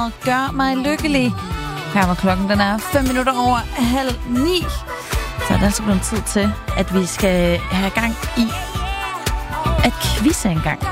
og gør mig lykkelig. Her var klokken, den er 5 minutter over 8:30. Så er det altså blevet tid til, at vi skal have gang i at quizze en gang.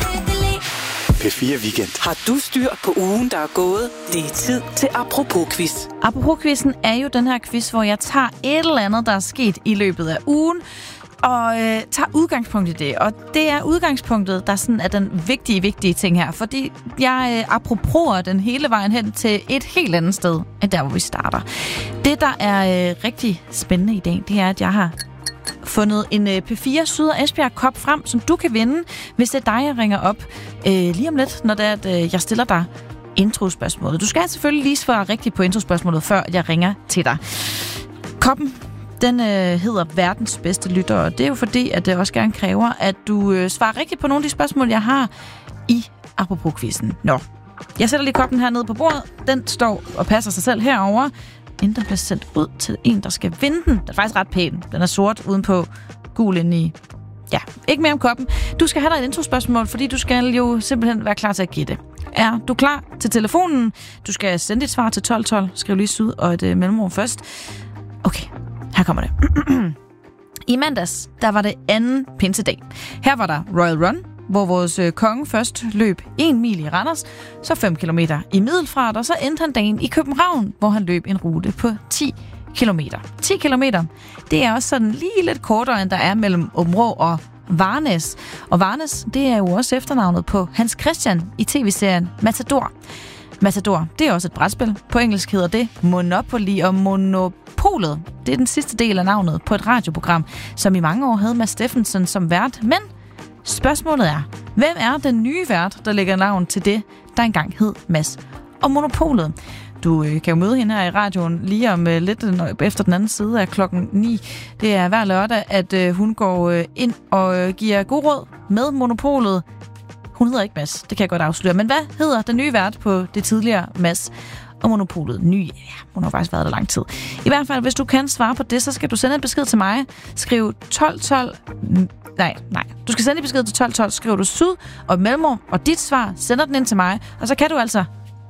P4 Weekend. Har du styr på ugen, der er gået? Det er tid til Apropos-quiz. Apropos-quizzen er jo den her quiz, hvor jeg tager et eller andet, der er sket i løbet af ugen, og tager udgangspunkt i det. Og det er udgangspunktet, der sådan er den vigtige ting her. Fordi jeg apropos den hele vejen hen til et helt andet sted, end der, hvor vi starter. Det, der er rigtig spændende i dag, det er, at jeg har fundet en P4 Syd- og Esbjerg-kop frem, som du kan vinde, hvis det er dig, jeg ringer op lige om lidt, når det er, at jeg stiller dig introspørgsmålet. Du skal selvfølgelig lige svare rigtigt på introspørgsmålet, før jeg ringer til dig. Koppen, den hedder verdens bedste lytter, og det er jo fordi, at det også gerne kræver, at du svarer rigtigt på nogle af de spørgsmål, jeg har i Apropos-quizzen. Nå, jeg sætter lige koppen her nede på bordet. Den står og passer sig selv herover, inden den bliver sendt ud til en, der skal vinde den. Den er faktisk ret pæn. Den er sort udenpå, gul inde i. Ja, ikke mere om koppen. Du skal have dig et introspørgsmål, fordi du skal jo simpelthen være klar til at gætte. Er du klar til telefonen? Du skal sende dit svar til 1212. Skriv lige syd og et mellemrum først. Okay, her kommer det. I mandags, der var det anden pinsedag. Her var der Royal Run, hvor vores konge først løb 1 mil i Randers, så 5 kilometer i Middelfart, og så endte han dagen i København, hvor han løb en rute på 10 kilometer. 10 kilometer, det er også sådan lige lidt kortere, end der er mellem Aabenraa og Varnæs. Og Varnæs, det er jo også efternavnet på Hans Christian i tv-serien Matador. Matador, det er også et brætspil. På engelsk hedder det Monopoly, og Monopolet, det er den sidste del af navnet på et radioprogram, som i mange år havde Mads Steffensen som vært. Men spørgsmålet er, hvem er den nye vært, der lægger navn til det, der engang hed Mads og Monopolet? Du kan jo møde hende her i radioen lige om lidt efter den anden side af klokken 9. Det er hver lørdag, at hun går ind og giver god råd med Monopolet. Hun hedder ikke Mads, det kan jeg godt afsløre. Men hvad hedder den nye vært på det tidligere Mads og Monopolet? Ja, hun har faktisk været der lang tid. I hvert fald, hvis du kan svare på det, så skal du sende en besked til mig. Skriv 1212... Nej. Du skal sende en besked til 1212, skriver du syd og et mellemrum, og dit svar sender den ind til mig. Og så kan du altså...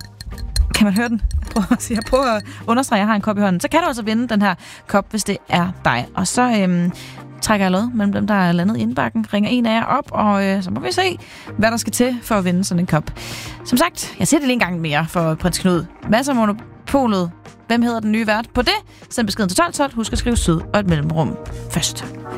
Kan man høre den? Jeg prøver at understrege, at jeg har en kop i hånden. Så kan du altså vinde den her kop, hvis det er dig. Og så trækker jeg lod mellem dem, der er landet i indbakken, ringer en af jer op, og så må vi se, hvad der skal til for at vinde sådan en kop. Som sagt, jeg siger det lige en gang mere for prins Knud. Masser af Monopolet. Hvem hedder den nye vært på det? Send beskeden til 1212. Husk at skrive syd og et mellemrum først.